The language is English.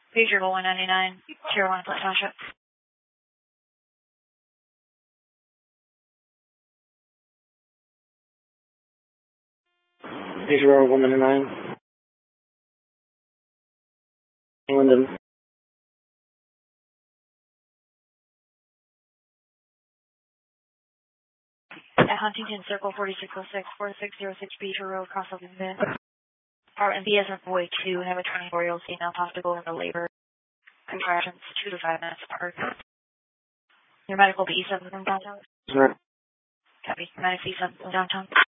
Pager 199, Tier 1, Flint Township. Pager 199, Linden. At Huntington Circle 4606, 4606 Beecher Road, Crossville, Linden. Apartment B as in boy 2, have a 24-year-old female possible in the labor. Contractions 2 to 5 minutes apart. Your medical be E7 from downtown? Sure. Copy. Medical E7 from downtown.